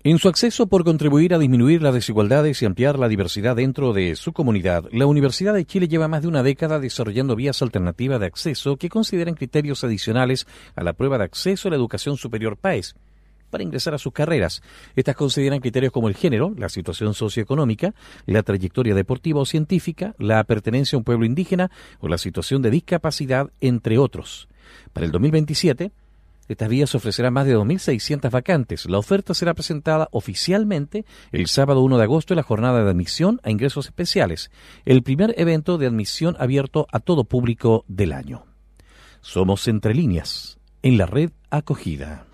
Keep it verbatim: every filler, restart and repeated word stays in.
En su acceso por contribuir a disminuir las desigualdades y ampliar la diversidad dentro de su comunidad, la Universidad de Chile lleva más de una década desarrollando vías alternativas de acceso que consideran criterios adicionales a la prueba de acceso a la educación superior PAES para ingresar a sus carreras. Estas consideran criterios como el género, la situación socioeconómica, la trayectoria deportiva o científica, la pertenencia a un pueblo indígena o la situación de discapacidad, entre otros. Para el dos mil veintisiete, estas vías ofrecerán más de dos mil seiscientas vacantes. La oferta será presentada oficialmente el sábado uno de agosto en la jornada de admisión a ingresos especiales, el primer evento de admisión abierto a todo público del año. Somos Entre Líneas, en la red Acogida.